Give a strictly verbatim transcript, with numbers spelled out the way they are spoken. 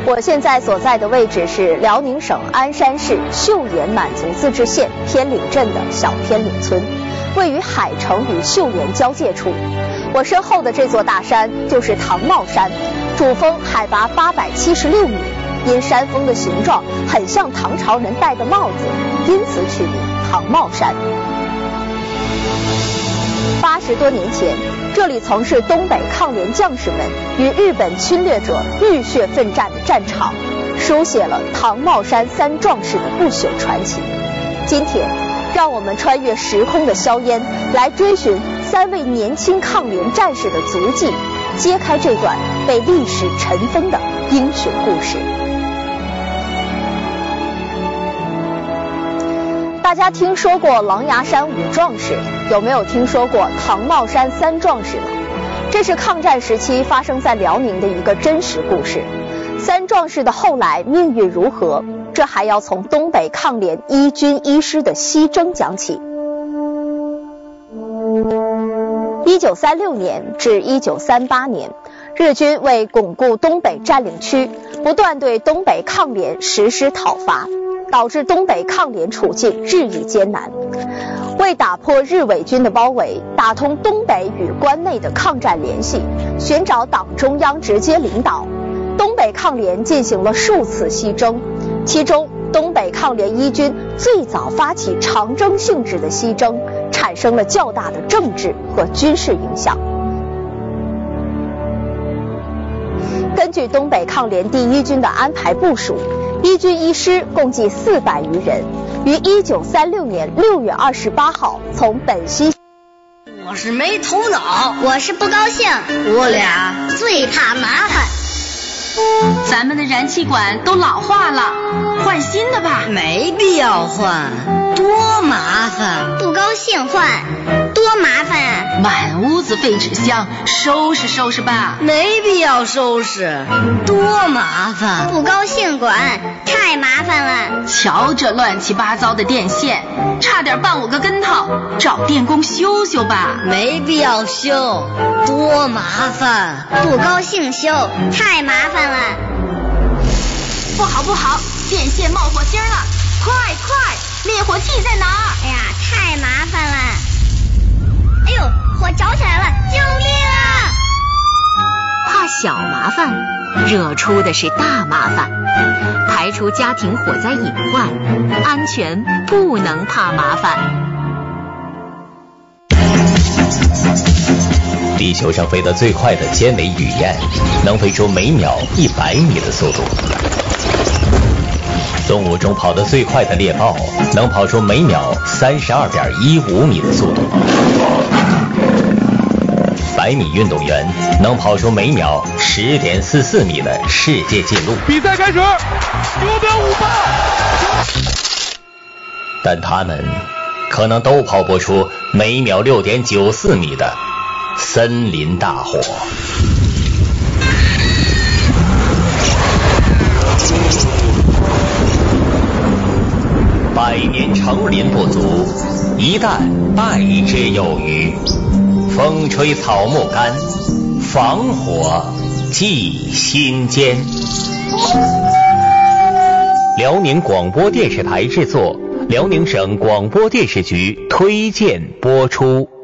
我现在所在的位置是辽宁省鞍山市岫岩满族自治县天岭镇的小天岭村，位于海城与岫岩交界处。我身后的这座大山就是唐茂山，主峰海拔八百七十六米，因山峰的形状很像唐朝人戴的帽子，因此取名唐茂山。八十多年前，这里曾是东北抗联将士们与日本侵略者浴血奋战的战场，书写了唐茂山三壮士的不朽传奇。今天，让我们穿越时空的硝烟，来追寻三位年轻抗联战士的足迹，揭开这段被历史尘封的英雄故事。大家听说过狼牙山五壮士，有没有听说过唐茂山三壮士呢？这是抗战时期发生在辽宁的一个真实故事。三壮士的后来命运如何，这还要从东北抗联一军一师的西征讲起。一九三六年至一九三八年，日军为巩固东北占领区，不断对东北抗联实施讨伐，导致东北抗联处境日益艰难。为打破日伪军的包围，打通东北与关内的抗战联系，寻找党中央直接领导，东北抗联进行了数次西征，其中东北抗联一军最早发起长征性质的西征，产生了较大的政治和军事影响。根据东北抗联第一军的安排部署，一军一师共计四百余人，于一九三六年六月二十八号从本溪。 我是没头脑， 我是不高兴， 我俩最怕麻烦。 咱们的燃气管都老化了，换新的吧。 没必要换，多麻烦。 不高兴换，多麻烦啊！ 满屋子废纸箱，收拾收拾吧。 没必要收拾，多麻烦。 不高兴管，太麻烦了。 瞧这乱七八糟的电线，差点绊我个跟头，找电工修修吧。 没必要修，多麻烦。 不高兴修，太麻烦了。 不好不好，电线冒火星了，快快，灭火器在哪儿？ 哎呀，太麻烦了。哎呦，火着起来了，救命啊！ 怕小麻烦，惹出的是大麻烦。排除家庭火灾隐患，安全不能怕麻烦。 地球上飞得最快的尖尾雨燕，能飞出每秒一百米的速度。动物中跑得最快的猎豹，能跑出每秒三十二点一五米的速度。百米运动员能跑出每秒十点四四米的世界纪录。 比赛开始，九秒五八。 但他们可能都跑不出每秒六点九四米的森林大火。百年成林不足，一旦败之有余。风吹草木干，防火记心间。辽宁广播电视台制作，辽宁省广播电视局推荐播出。